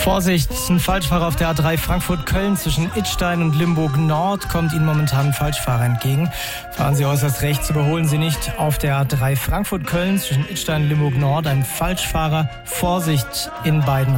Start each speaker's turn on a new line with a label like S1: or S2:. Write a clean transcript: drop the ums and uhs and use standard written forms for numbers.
S1: Vorsicht, ein Falschfahrer auf der A3 Frankfurt-Köln zwischen Idstein und Limburg Nord kommt Ihnen momentan ein Falschfahrer entgegen. Fahren Sie äußerst rechts, überholen Sie nicht auf der A3 Frankfurt-Köln zwischen Idstein und Limburg Nord ein Falschfahrer. Vorsicht in beiden